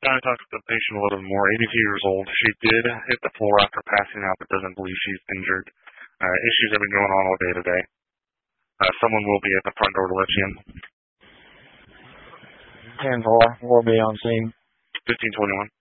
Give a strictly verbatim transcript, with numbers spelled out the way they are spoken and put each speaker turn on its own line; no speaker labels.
I talked to the patient a little bit more. eighty-two years old. She did hit the floor after passing out, but doesn't believe she's injured. Uh, issues have been going on all day today. Uh, someone will be at the front door to let you in.
ten four, we'll be on scene.
fifteen twenty-one.